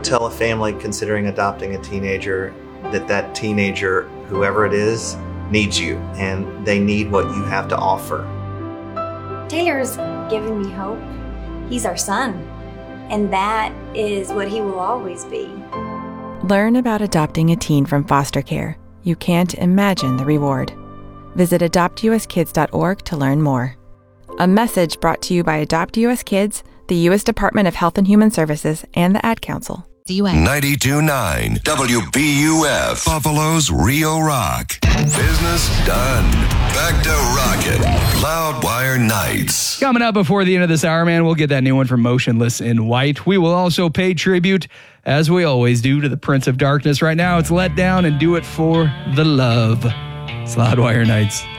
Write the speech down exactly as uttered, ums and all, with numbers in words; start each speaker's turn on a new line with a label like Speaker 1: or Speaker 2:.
Speaker 1: tell a family considering adopting a teenager that that teenager, whoever it is, needs you, and they need what you have to offer.
Speaker 2: Taylor's given me hope. He's our son, and that is what he will always be.
Speaker 3: Learn about adopting a teen from foster care. You can't imagine the reward. Visit adopt u s kids dot org to learn more. A message brought to you by Adopt U S Kids, the U S Department of Health and Human Services, and the Ad Council.
Speaker 4: ninety-two point nine W B U F, Buffalo's Rio Rock. Business done. Back to rockin' Loudwire Nights.
Speaker 5: Coming up before the end of this hour, man, we'll get that new one from Motionless in White. We will also pay tribute, as we always do, to the Prince of Darkness. Right now, it's Let Down and Do It for the Love. It's Loudwire Nights.